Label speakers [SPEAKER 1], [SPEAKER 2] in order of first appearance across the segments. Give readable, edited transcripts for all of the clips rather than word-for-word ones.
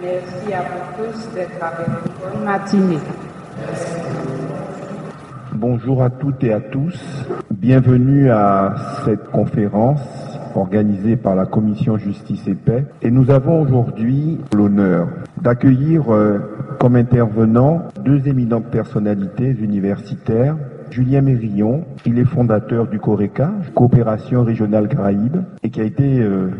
[SPEAKER 1] Merci à vous tous d'être avec nous. Bonne matinée.
[SPEAKER 2] Bonjour à toutes et à tous. Bienvenue à cette conférence organisée par la Commission Justice et Paix. Et nous avons aujourd'hui l'honneur d'accueillir comme intervenants deux éminentes personnalités universitaires. Julien Mérillon, il est fondateur du CORECA, Coopération Régionale Caraïbe, et qui a été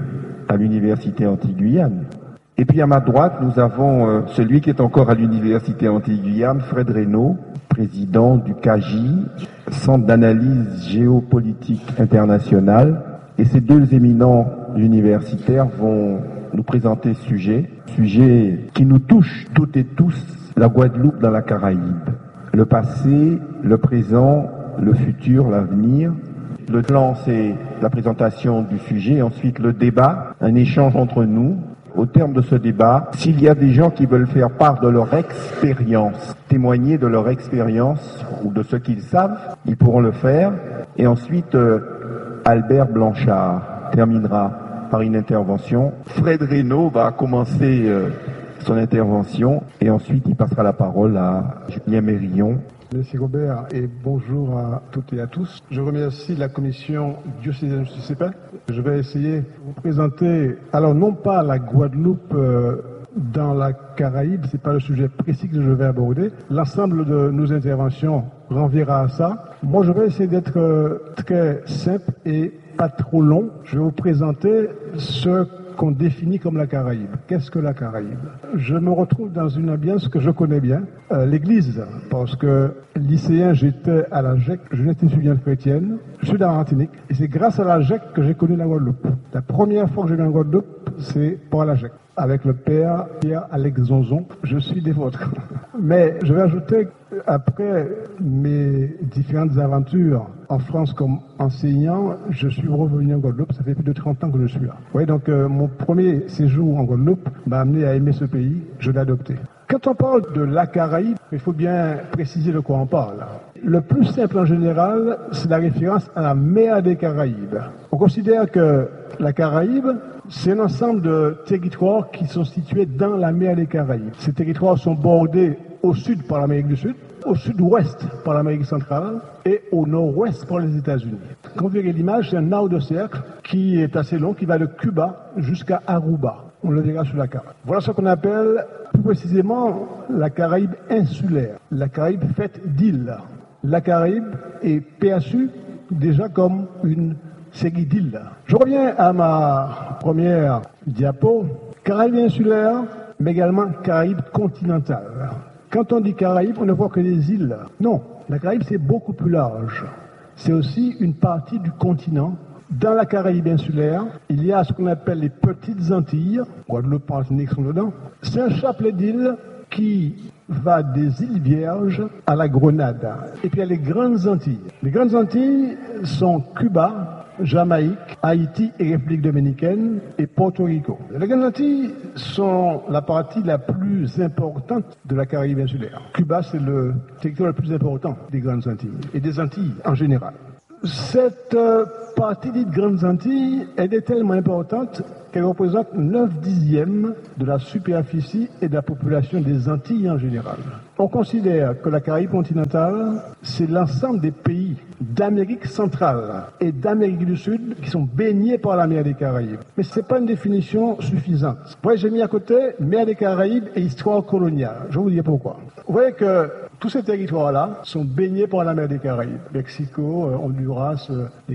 [SPEAKER 2] à l'Université Antilles-Guyane. Et puis à ma droite, nous avons celui qui est encore à l'Université Antilles-Guyane, Fred Reynaud, président du CAGI, Centre d'analyse géopolitique internationale. Et ces deux éminents universitaires vont nous présenter ce sujet qui nous touche toutes et tous, la Guadeloupe dans la Caraïbe. Le passé, le présent, le futur, l'avenir. Le plan, c'est la présentation du sujet, ensuite le débat, un échange entre nous. Au terme de ce débat, s'il y a des gens qui veulent faire part de leur expérience, témoigner de leur expérience ou de ce qu'ils savent, ils pourront le faire. Et ensuite, Albert Blanchard terminera par une intervention. Fred Reynaud va commencer son intervention et ensuite il passera la parole à Julien Mérillon.
[SPEAKER 3] Merci Robert et bonjour à toutes et à tous. Je remercie la commission diocésaine Justice et Paix. Je vais essayer de vous présenter, alors non pas la Guadeloupe dans la Caraïbe, c'est pas le sujet précis que je vais aborder. L'ensemble de nos interventions renverra à ça. Moi je vais essayer d'être très simple et pas trop long. Je vais vous présenter ce qu'on définit comme la Caraïbe. Qu'est-ce que la Caraïbe? Je me retrouve dans une ambiance que je connais bien, l'église, parce que lycéen, j'étais à la GEC, jeunesse étudiante chrétienne, je suis dans la Martinique, et c'est grâce à la GEC que j'ai connu la Guadeloupe. La première fois que j'ai vu la Guadeloupe, c'est par la GEC. Avec le père Pierre-Alex Zonzon, je suis des vôtres. Mais je vais ajouter, après mes différentes aventures en France comme enseignant, je suis revenu en Guadeloupe, ça fait plus de 30 ans que je suis là. Oui, donc mon premier séjour en Guadeloupe m'a amené à aimer ce pays, je l'ai adopté. Quand on parle de la Caraïbe, il faut bien préciser de quoi on parle. Le plus simple en général, c'est la référence à la mer des Caraïbes. On considère que la Caraïbe, c'est un ensemble de territoires qui sont situés dans la mer des Caraïbes. Ces territoires sont bordés au sud par l'Amérique du Sud, au sud-ouest par l'Amérique centrale et au nord-ouest par les États-Unis. Quand vous verrez l'image, c'est un arc de cercle qui est assez long, qui va de Cuba jusqu'à Aruba. On le verra sur la carte. Voilà ce qu'on appelle plus précisément la Caraïbe insulaire, la Caraïbe faite d'îles. La Caraïbe est perçue déjà comme une série d'îles. Je reviens à ma première diapo. Caraïbe insulaire, mais également Caraïbe continentale. Quand on dit Caraïbe, on ne voit que les îles. Non, la Caraïbe c'est beaucoup plus large. C'est aussi une partie du continent. Dans la Caraïbe insulaire, il y a ce qu'on appelle les petites Antilles. Guadeloupe, Martinique sont dedans. C'est un chapelet d'îles qui va des îles Vierges à la Grenade. Et puis il y a les grandes Antilles. Les grandes Antilles sont Cuba, Jamaïque, Haïti et République dominicaine et Porto Rico. Les grandes Antilles sont la partie la plus importante de la Caraïbe insulaire. Cuba, c'est le territoire le plus important des grandes Antilles et des Antilles en général. Cette partie dite Grandes Antilles, elle est tellement importante qu'elle représente 9/10 de la superficie et de la population des Antilles en général. On considère que la Caraïbe continentale, c'est l'ensemble des pays d'Amérique centrale et d'Amérique du Sud qui sont baignés par la mer des Caraïbes. Mais ce n'est pas une définition suffisante. Moi, j'ai mis à côté mer des Caraïbes et histoire coloniale. Je vais vous dire pourquoi. Vous voyez que tous ces territoires-là sont baignés par la mer des Caraïbes. Mexico, Honduras,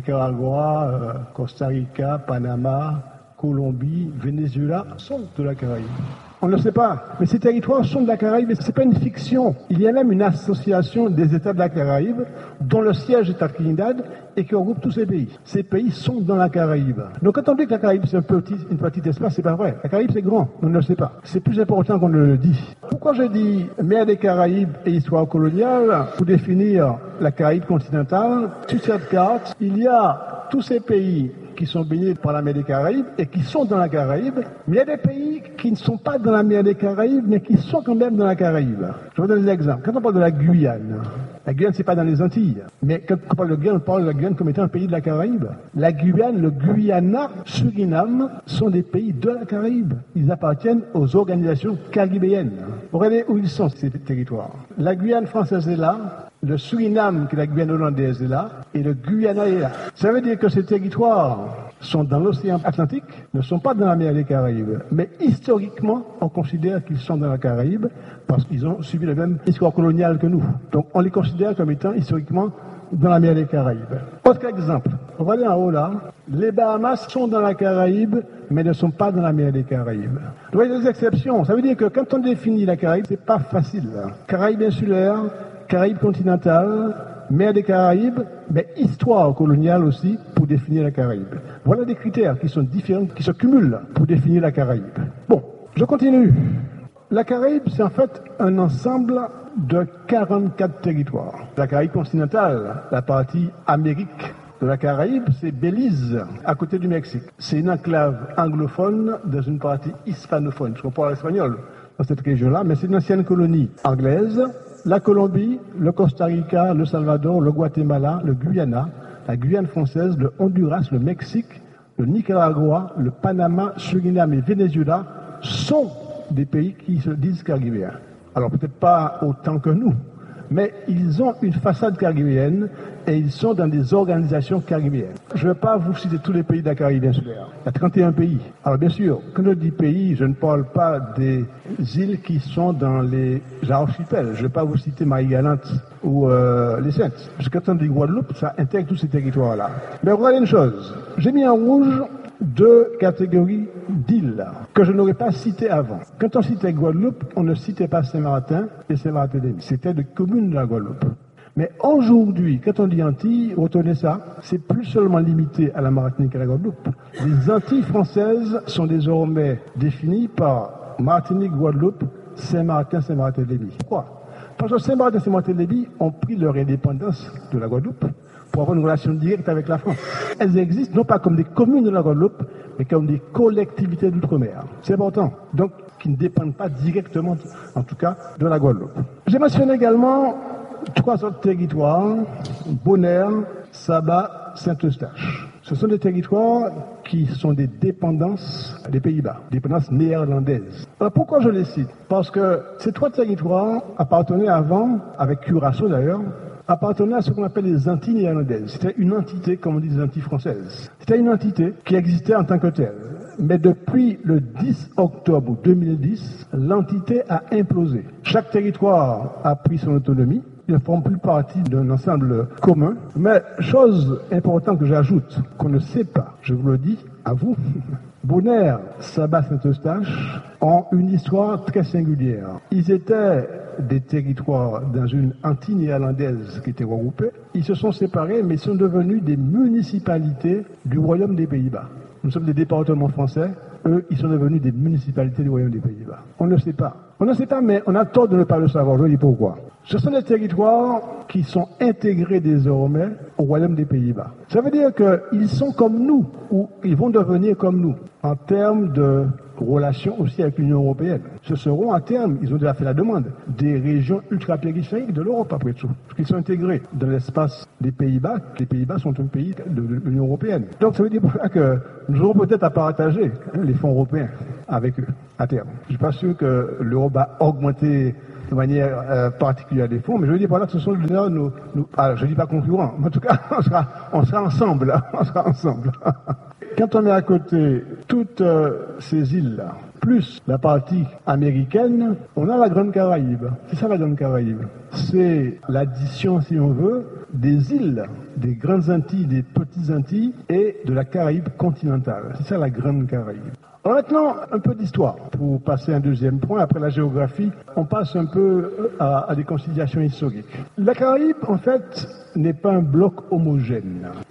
[SPEAKER 3] Nicaragua, Costa Rica, Panama, Colombie, Venezuela sont de la Caraïbe. On ne le sait pas, mais ces territoires sont de la Caraïbe et ce n'est pas une fiction. Il y a même une association des États de la Caraïbe dont le siège est à Trinidad et qui regroupe tous ces pays. Ces pays sont dans la Caraïbe. Donc quand on dit que la Caraïbe c'est une petite espace, c'est pas vrai. La Caraïbe c'est grand, on ne le sait pas. C'est plus important qu'on ne le dit. Pourquoi je dis mer des Caraïbes et histoire coloniale? Pour définir la Caraïbe continentale, sur cette carte, il y a tous ces pays qui sont baignés par la mer des Caraïbes et qui sont dans la Caraïbe, mais il y a des pays qui ne sont pas dans la mer des Caraïbes, mais qui sont quand même dans la Caraïbe. Je vais vous donner des exemples. Quand on parle de la Guyane, La Guyane, c'est pas dans les Antilles. Mais quand on parle de Guyane, on parle de la Guyane comme étant un pays de la Caraïbe. La Guyane, le Guyana, Suriname sont des pays de la Caraïbe. Ils appartiennent aux organisations caribéennes. Regardez où ils sont, ces territoires. La Guyane française est là, le Suriname, qui est la Guyane hollandaise, est là, et le Guyana est là. Ça veut dire que ces territoires sont dans l'océan Atlantique, ne sont pas dans la mer des Caraïbes. Mais historiquement, on considère qu'ils sont dans la Caraïbe parce qu'ils ont subi la même histoire coloniale que nous. Donc on les considère comme étant historiquement dans la mer des Caraïbes. Autre exemple, regardez en haut là, les Bahamas sont dans la Caraïbe, mais ne sont pas dans la mer des Caraïbes. Vous voyez des exceptions, ça veut dire que quand on définit la Caraïbe, c'est pas facile. Caraïbe insulaire, Caraïbe continentale, mer des Caraïbes, mais histoire coloniale aussi pour définir la Caraïbe. Voilà des critères qui sont différents, qui se cumulent pour définir la Caraïbe. Bon, je continue. La Caraïbe, c'est en fait un ensemble de 44 territoires. La Caraïbe continentale, la partie Amérique de la Caraïbe, c'est Belize, à côté du Mexique. C'est une enclave anglophone dans une partie hispanophone. Je comprends l'espagnol dans cette région-là, mais c'est une ancienne colonie anglaise. La Colombie, le Costa Rica, le Salvador, le Guatemala, le Guyana, la Guyane française, le Honduras, le Mexique, le Nicaragua, le Panama, Suriname et Venezuela sont des pays qui se disent caribéens. Alors peut-être pas autant que nous, mais ils ont une façade caribéenne et ils sont dans des organisations caribéennes. Je ne vais pas vous citer tous les pays de la Caraïbe insulaire. Il y a 31 pays. Alors bien sûr, quand je dis pays, je ne parle pas des îles qui sont dans les archipels. Je ne vais pas vous citer Marie-Galante ou les Saintes. Parce que quand on dit Guadeloupe, ça intègre tous ces territoires-là. Mais regardez une chose. J'ai mis en rouge 2 catégories d'îles que je n'aurais pas citées avant. Quand on citait Guadeloupe, on ne citait pas Saint-Martin et Saint-Barthélemy. C'était des communes de la Guadeloupe. Mais aujourd'hui, quand on dit Antilles, retenez ça, c'est plus seulement limité à la Martinique et à la Guadeloupe. Les Antilles françaises sont désormais définies par Martinique, Guadeloupe, Saint-Martin, Saint-Barthélemy. Pourquoi ? Parce que Saint-Martin et Saint-Barthélemy ont pris leur indépendance de la Guadeloupe pour avoir une relation directe avec la France. Elles existent non pas comme des communes de la Guadeloupe, mais comme des collectivités d'outre-mer. C'est important. Donc, qui ne dépendent pas directement, en tout cas, de la Guadeloupe. J'ai mentionné également 3 autres territoires, Bonaire, Saba, Saint-Eustache. Ce sont des territoires qui sont des dépendances des Pays-Bas, dépendances néerlandaises. Alors pourquoi je les cite ? Parce que ces 3 territoires appartenaient avant, avec Curaçao d'ailleurs, appartenait à ce qu'on appelle les Antilles néerlandaises. C'était une entité, comme on dit, des Antilles françaises. C'était une entité qui existait en tant que telle. Mais depuis le 10 octobre 2010, l'entité a implosé. Chaque territoire a pris son autonomie. Ils ne font plus partie d'un ensemble commun. Mais chose importante que j'ajoute, qu'on ne sait pas, je vous le dis à vous, Bonaire, Saba, Saint-Eustache ont une histoire très singulière. Ils étaient des territoires dans une Antille néerlandaise qui était regroupée. Ils se sont séparés, mais ils sont devenus des municipalités du Royaume des Pays-Bas. Nous sommes des départements français. Eux, ils sont devenus des municipalités du Royaume des Pays-Bas. On ne sait pas. On ne sait pas, mais on a tort de ne pas le savoir. Je vous dis pourquoi. Ce sont des territoires qui sont intégrés désormais au Royaume des Pays-Bas. Ça veut dire qu'ils sont comme nous, ou ils vont devenir comme nous, en termes de relations aussi avec l'Union européenne. Ce seront à terme, ils ont déjà fait la demande, des régions ultra-périphériques de l'Europe après tout, parce qu'ils sont intégrés dans l'espace des Pays-Bas. Les Pays-Bas sont un pays de l'Union européenne. Donc ça veut dire que nous aurons peut-être à partager les fonds européens avec eux à terme. Je ne suis pas sûr que l'Europe va augmenter de manière particulière des fonds, mais je veux dire par là que ce sont alors je ne dis pas concurrents, mais en tout cas on sera ensemble. On sera ensemble. Quand on met à côté toutes ces îles-là, plus la partie américaine, on a la Grande Caraïbe. C'est ça la Grande Caraïbe. C'est l'addition, si on veut, des îles, des Grandes Antilles, des Petites Antilles et de la Caraïbe continentale. C'est ça la Grande Caraïbe. Alors maintenant, un peu d'histoire, pour passer à un deuxième point. Après la géographie, on passe un peu à des considérations historiques. La Caraïbe, en fait, n'est pas un bloc homogène.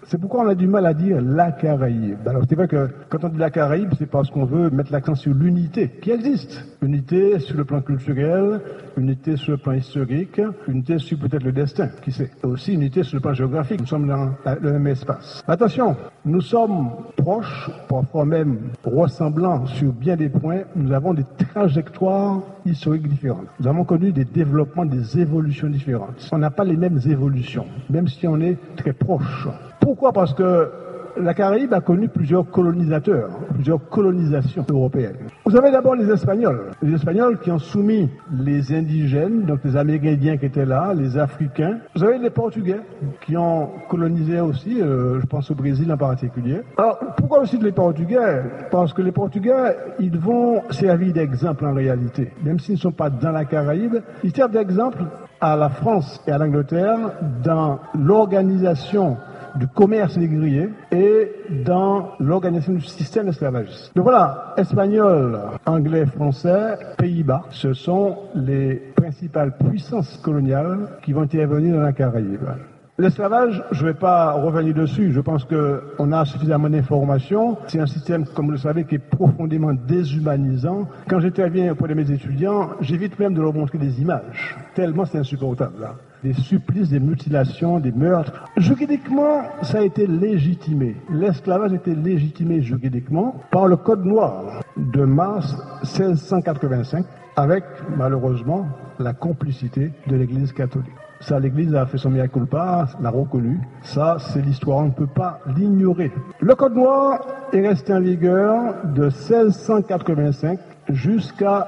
[SPEAKER 3] C'est pourquoi on a du mal à dire la Caraïbe. Alors c'est vrai que quand on dit la Caraïbe, c'est parce qu'on veut mettre l'accent sur l'unité qui existe. Unité sur le plan culturel, unité sur le plan historique, unité sur peut-être le destin, qui sait. Et aussi unité sur le plan géographique. Nous sommes dans le même espace. Attention, nous sommes proches, parfois même ressemblants sur bien des points. Nous avons des trajectoires historiques différentes. Nous avons connu des développements, des évolutions différentes. On n'a pas les mêmes évolutions, même si on est très proches. Pourquoi? Parce que la Caraïbe a connu plusieurs colonisateurs, plusieurs colonisations européennes. Vous avez d'abord les Espagnols qui ont soumis les indigènes, donc les Amérindiens qui étaient là, les Africains. Vous avez les Portugais qui ont colonisé aussi, je pense au Brésil en particulier. Alors, pourquoi aussi les Portugais? Parce que les Portugais, ils vont servir d'exemple en réalité. Même s'ils ne sont pas dans la Caraïbe, ils servent d'exemple à la France et à l'Angleterre dans l'organisation du commerce négrier et dans l'organisation du système esclavagiste. Donc voilà, Espagnols, Anglais, Français, Pays-Bas, ce sont les principales puissances coloniales qui vont intervenir dans la Caraïbe. L'esclavage, je ne vais pas revenir dessus, je pense qu'on a suffisamment d'informations. C'est un système, comme vous le savez, qui est profondément déshumanisant. Quand j'interviens auprès de mes étudiants, j'évite même de leur montrer des images, tellement c'est insupportable. Là. Des supplices, des mutilations, des meurtres. Juridiquement, ça a été légitimé. L'esclavage a été légitimé juridiquement par le Code noir de mars 1685, avec, malheureusement, la complicité de l'Église catholique. Ça, l'Église a fait son mea culpa, l'a reconnu. Ça, c'est l'histoire, on ne peut pas l'ignorer. Le Code noir est resté en vigueur de 1685 jusqu'à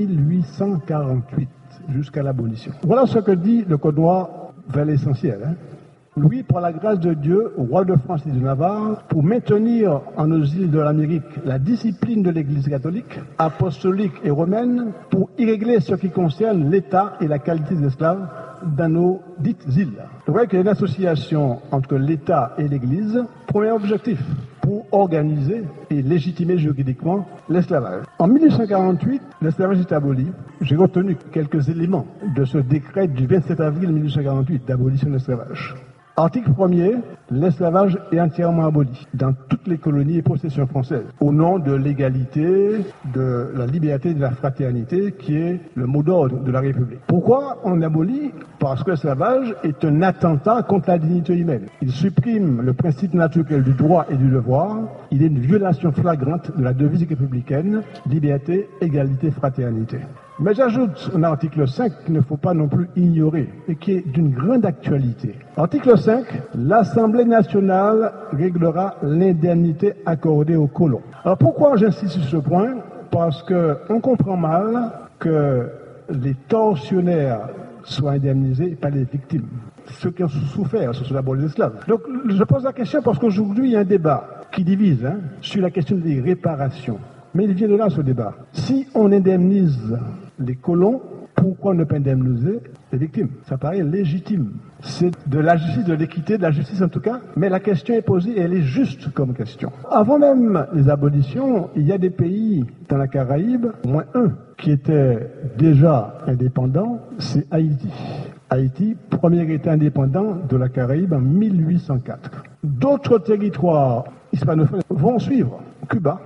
[SPEAKER 3] 1848. Jusqu'à l'abolition. Voilà ce que dit le Code noir vers l'essentiel. Louis, par la grâce de Dieu, roi de France et de Navarre, pour maintenir en nos îles de l'Amérique la discipline de l'Église catholique, apostolique et romaine, pour y régler ce qui concerne l'état et la qualité des esclaves dans nos dites îles. Vous voyez qu'il y a une association entre l'État et l'Église. Premier objectif, pour organiser et légitimer juridiquement l'esclavage. En 1848, l'esclavage est aboli. J'ai retenu quelques éléments de ce décret du 27 avril 1848 d'abolition de l'esclavage. Article 1er, l'esclavage est entièrement aboli dans toutes les colonies et possessions françaises, au nom de l'égalité, de la liberté et de la fraternité, qui est le mot d'ordre de la République. Pourquoi on abolit? Parce que l'esclavage est un attentat contre la dignité humaine. Il supprime le principe naturel du droit et du devoir. Il est une violation flagrante de la devise républicaine, liberté, égalité, fraternité. Mais j'ajoute un article 5 qu'il ne faut pas non plus ignorer et qui est d'une grande actualité. Article 5, l'Assemblée nationale réglera l'indemnité accordée aux colons. Alors pourquoi j'insiste sur ce point? Parce qu'on comprend mal que les tortionnaires soient indemnisés et pas les victimes. Ceux qui ont souffert, ce sont d'abord les esclaves. Donc je pose la question parce qu'aujourd'hui il y a un débat qui divise sur la question des réparations. Mais il vient de là ce débat. Si on indemnise les colons, pourquoi ne pas indemniser les victimes? Ça paraît légitime. C'est de la justice, de l'équité, de la justice en tout cas, mais la question est posée et elle est juste comme question. Avant même les abolitions, il y a des pays dans la Caraïbe, au moins un, qui était déjà indépendant, c'est Haïti. Haïti, premier État indépendant de la Caraïbe en 1804. D'autres territoires hispanophones vont suivre. Cuba,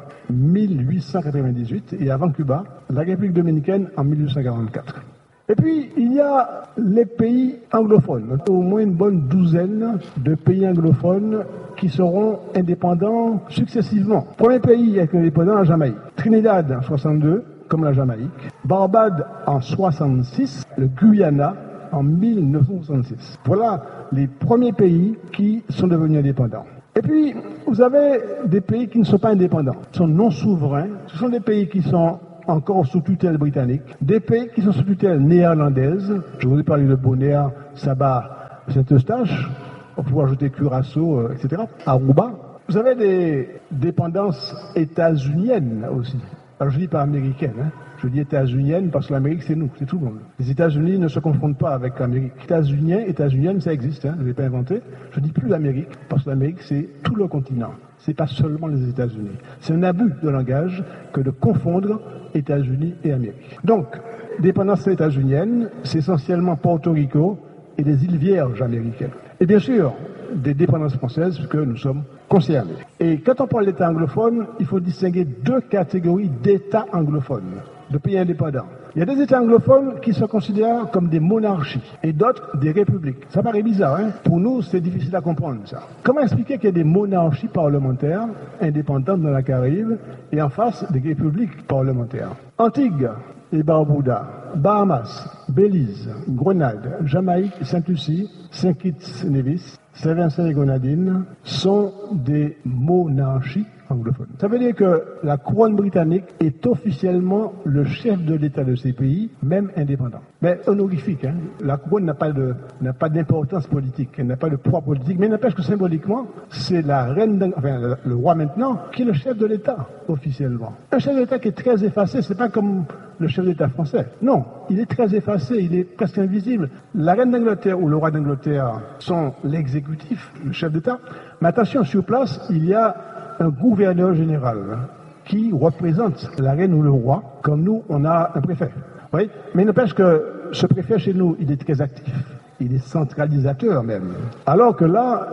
[SPEAKER 3] 1898, et avant Cuba, la République dominicaine en 1844. Et puis, il y a les pays anglophones, au moins une bonne douzaine de pays anglophones qui seront indépendants successivement. Premier pays indépendant, la Jamaïque. Trinidad en 62, comme la Jamaïque. Barbade en 66, le Guyana en 1966. Voilà les premiers pays qui sont devenus indépendants. Et puis, vous avez des pays qui ne sont pas indépendants, qui sont non souverains. Ce sont des pays qui sont encore sous tutelle britannique, des pays qui sont sous tutelle néerlandaise. Je vous ai parlé de Bonaire, Saba, Saint-Eustache, on peut ajouter Curaçao, etc. Aruba. Vous avez des dépendances états-uniennes aussi. Alors je dis pas américaines, je dis états-uniennes parce que l'Amérique c'est nous, c'est tout le monde. Les États-Unis ne se confondent pas avec l'Amérique. États-unienne, ça existe, je ne l'ai pas inventé. Je dis plus l'Amérique parce que l'Amérique c'est tout le continent. C'est pas seulement les États-Unis. C'est un abus de langage que de confondre États-Unis et Amérique. Donc, dépendance états-unienne, c'est essentiellement Porto Rico et les îles Vierges américaines. Et bien sûr, des dépendances françaises, puisque nous sommes concernés. Et quand on parle d'État anglophone, il faut distinguer deux catégories d'États anglophones, de pays indépendants. Il y a des États anglophones qui se considèrent comme des monarchies et d'autres des républiques. Ça paraît bizarre, hein? Pour nous, c'est difficile à comprendre, ça. Comment expliquer qu'il y a des monarchies parlementaires indépendantes dans la Caraïbe et en face des républiques parlementaires? Antigua et Barbuda, Bahamas, Belize, Grenade, Jamaïque, Sainte-Lucie, Saint-Kitts-Nevis, Saint-Vincent et Grenadines sont des monarchies anglophones. Ça veut dire que la couronne britannique est officiellement le chef de l'État de ces pays, même indépendant. Mais honorifique, hein. La couronne n'a pas d'importance politique, elle n'a pas de poids politique, mais n'empêche que symboliquement, c'est la reine, le roi maintenant, qui est le chef de l'État, officiellement. Un chef d'État qui est très effacé, c'est pas comme le chef d'État français. Non, il est très effacé, il est presque invisible. La reine d'Angleterre ou le roi d'Angleterre sont l'exécutif, le chef d'État. Mais attention, sur place, il y a un gouverneur général qui représente la reine ou le roi, comme nous, on a un préfet. Oui, mais il n'empêche que ce préfet chez nous, il est très actif. Il est centralisateur même. Alors que là,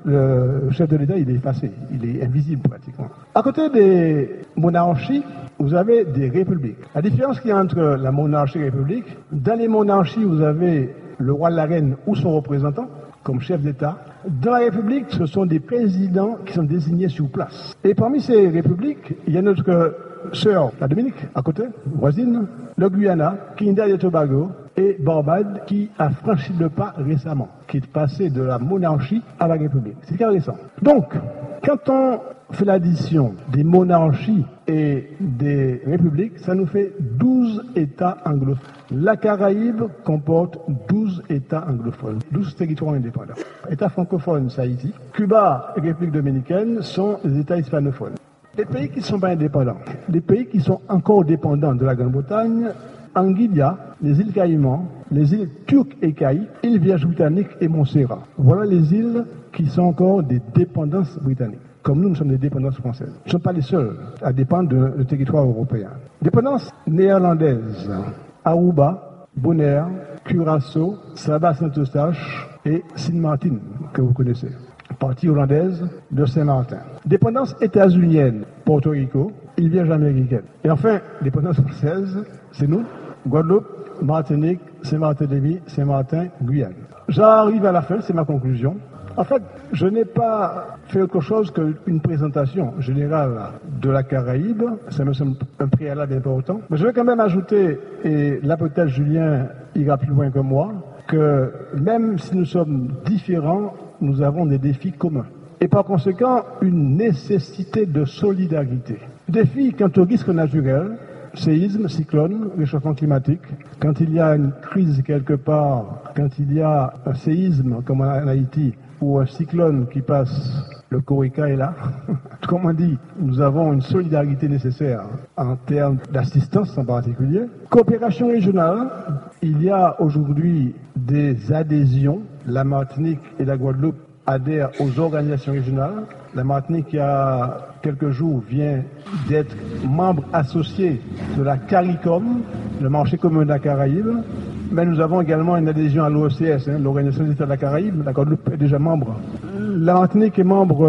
[SPEAKER 3] le chef de l'État, il est effacé. Il est invisible pratiquement. À côté des monarchies, vous avez des républiques. La différence qu'il y a entre la monarchie et la république, dans les monarchies, vous avez le roi, la reine ou son représentant comme chef d'État. Dans la République, ce sont des présidents qui sont désignés sur place. Et parmi ces républiques, il y a notre sœur, la Dominique, à côté, voisine, le Guyana, Trinidad et Tobago, et Barbade, qui a franchi le pas récemment, qui est passé de la monarchie à la République. C'est très récent. Donc, quand on fait l'addition des monarchies et des républiques, ça nous fait 12 États anglophones. La Caraïbe comporte 12 États anglophones, 12 territoires indépendants. États francophones, c'est Haïti. Cuba et République dominicaine sont les États hispanophones. Les pays qui ne sont pas indépendants, les pays qui sont encore dépendants de la Grande-Bretagne, Anguilla, les îles Caïmans, les îles Turques et Caïques, îles Vierges britanniques et Montserrat. Voilà les îles qui sont encore des dépendances britanniques. Comme nous sommes des dépendances françaises. Nous ne sommes pas les seuls à dépendre du territoire européen. Dépendance néerlandaise, Aruba, Bonaire, Curaçao, Saba-Saint-Eustache et Sint-Maarten, que vous connaissez. Partie hollandaise de Saint-Martin. Dépendance états-unienne, Porto Rico, îles Vierges américaines. Et enfin, dépendance française, c'est nous, Guadeloupe, Martinique, Saint-Barthélemy, Saint-Martin, Guyane. J'arrive à la fin, c'est ma conclusion. En fait, je n'ai pas fait autre chose qu'une présentation générale de la Caraïbe. Ça me semble un préalable important. Mais je vais quand même ajouter, et là peut-être Julien ira plus loin que moi, que même si nous sommes différents, nous avons des défis communs. Et par conséquent, une nécessité de solidarité. Défis quant au risque naturel, séisme, cyclone, réchauffement climatique. Quand il y a une crise quelque part, quand il y a un séisme comme en Haïti, ou un cyclone qui passe, le Corica est là. Comme on dit, nous avons une solidarité nécessaire en termes d'assistance en particulier. Coopération régionale, il y a aujourd'hui des adhésions. La Martinique et la Guadeloupe adhèrent aux organisations régionales. La Martinique, il y a quelques jours, vient d'être membre associé de la CARICOM, le marché commun de la Caraïbe. Mais nous avons également une adhésion à l'OECS, l'Organisation des États de la Caraïbe. La Guadeloupe est déjà membre. La Martinique est membre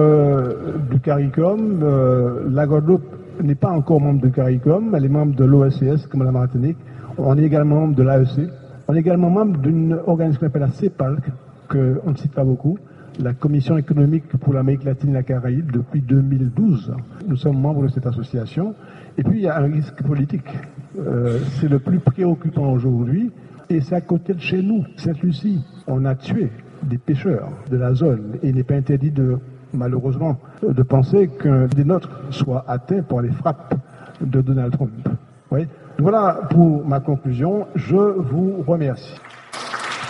[SPEAKER 3] du CARICOM. La Guadeloupe n'est pas encore membre du CARICOM. Elle est membre de l'OECS, comme la Martinique. On est également membre de l'AEC. On est également membre d'une organisation qu'on appelle la CEPALC, qu'on ne cite pas beaucoup, la Commission économique pour l'Amérique latine et la Caraïbe, depuis 2012. Nous sommes membres de cette association. Et puis, il y a un risque politique. C'est le plus préoccupant aujourd'hui. Et c'est à côté de chez nous, Sainte-Lucie. On a tué des pêcheurs de la zone. Et il n'est pas interdit malheureusement, de penser qu'un des nôtres soit atteint par les frappes de Donald Trump. Oui. Voilà pour ma conclusion. Je vous remercie.